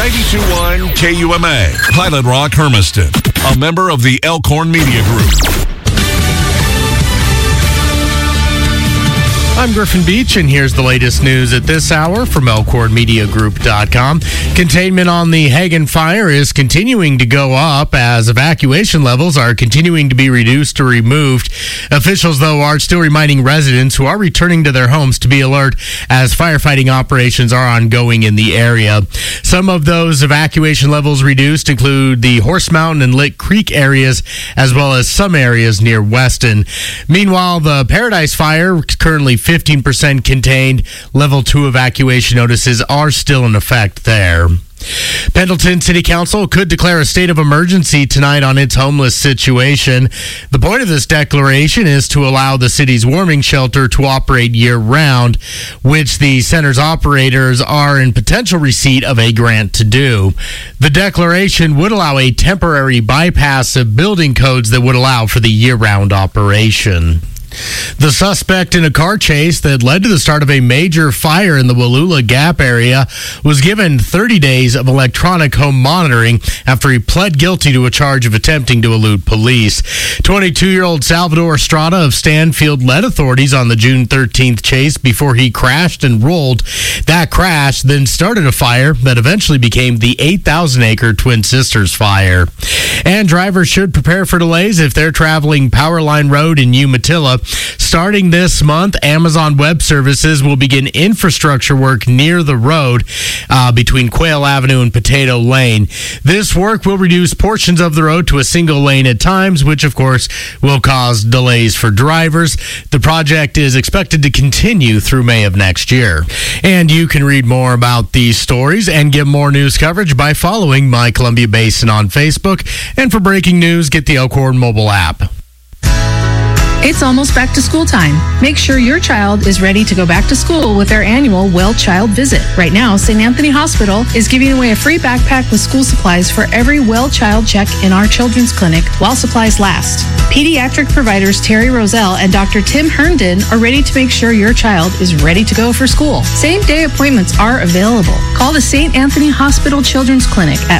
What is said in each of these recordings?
92.1 KUMA, Pilot Rock, Hermiston, a member of the Elkhorn Media Group. I'm Griffin Beach, and here's the latest news at this hour from ElkhornMediaGroup.com. Containment on the Hagen fire is continuing to go up as evacuation levels are continuing to be reduced or removed. Officials, though, are still reminding residents who are returning to their homes to be alert as firefighting operations are ongoing in the area. Some of those evacuation levels reduced include the Horse Mountain and Lick Creek areas, as well as some areas near Weston. Meanwhile, the Paradise fire, currently 15% contained. Level 2 evacuation notices are still in effect there. Pendleton City Council could declare a state of emergency tonight on its homeless situation. The point of this declaration is to allow the city's warming shelter to operate year-round, which the center's operators are in potential receipt of a grant to do. The declaration would allow a temporary bypass of building codes that would allow for the year-round operation. The suspect in a car chase that led to the start of a major fire in the Wallula Gap area was given 30 days of electronic home monitoring after he pled guilty to a charge of attempting to elude police. 22-year-old Salvador Estrada of Stanfield led authorities on the June 13th chase before he crashed and rolled. That crash then started a fire that eventually became the 8,000-acre Twin Sisters fire. And drivers should prepare for delays if they're traveling Powerline Road in Umatilla. Starting this month, Amazon Web Services will begin infrastructure work near the road between Quail Avenue and Potato Lane. This work will reduce portions of the road to a single lane at times, which, of course, will cause delays for drivers. The project is expected to continue through May of next year. And you can read more about these stories and get more news coverage by following My Columbia Basin on Facebook. And for breaking news, get the Elkhorn mobile app. It's almost back to school time. Make sure your child is ready to go back to school with their annual Well Child Visit. Right now, St. Anthony Hospital is giving away a free backpack with school supplies for every Well Child check in our children's clinic while supplies last. Pediatric providers Terry Roselle and Dr. Tim Herndon are ready to make sure your child is ready to go for school. Same-day appointments are available. Call the St. Anthony Hospital Children's Clinic at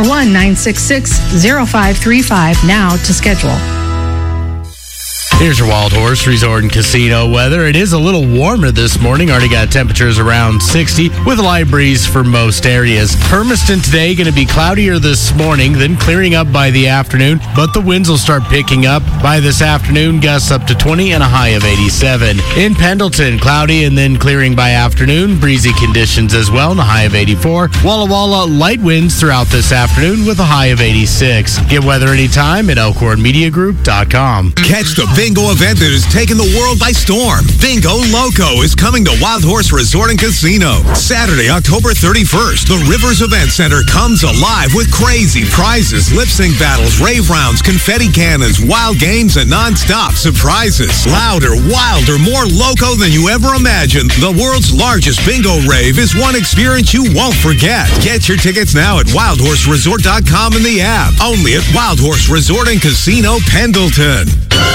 541-966-0535 now to schedule. Here's your Wild Horse Resort and Casino weather. It is a little warmer this morning. Already got temperatures around 60 with a light breeze for most areas. Hermiston today going to be cloudier this morning, then clearing up by the afternoon, but the winds will start picking up by this afternoon, gusts up to 20 and a high of 87. In Pendleton, cloudy and then clearing by afternoon, breezy conditions as well and a high of 84. Walla Walla, light winds throughout this afternoon with a high of 86. Get weather anytime at ElkhornMediaGroup.com. Catch the bingo event that is taking the world by storm. Bingo Loco is coming to Wild Horse Resort and Casino. Saturday, October 31st, the Rivers Event Center comes alive with crazy prizes, lip-sync battles, rave rounds, confetti cannons, wild games, and non-stop surprises. Louder, wilder, more loco than you ever imagined. The world's largest bingo rave is one experience you won't forget. Get your tickets now at wildhorseresort.com in the app. Only at Wild Horse Resort and Casino, Pendleton.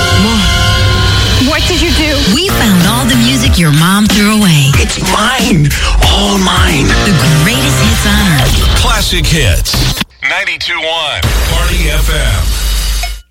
What did you do? We found all the music your mom threw away. It's mine. All mine. The greatest hits on Earth. Classic hits. 92.1 Party FM.